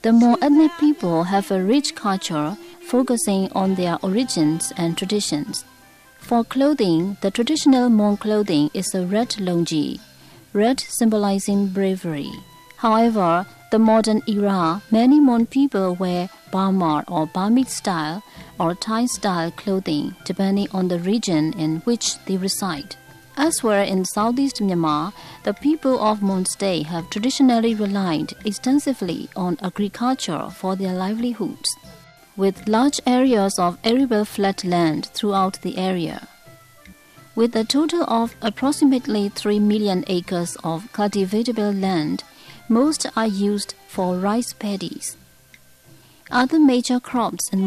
The Mon ethnic people have a rich culture focusing on their origins and traditions. For clothing, the traditional Mon clothing is a red longi, red symbolizing bravery. However, the modern era, many Mon people wear Burma or Burmese style or Thai style clothing depending on the region in which they reside. Elsewhere in southeast Myanmar, the people of Mon State have traditionally relied extensively on agriculture for their livelihoods, with large areas of arable flat land throughout the area. With a total of approximately 3 million acres of cultivatable land, most are used for rice paddies. Other major crops in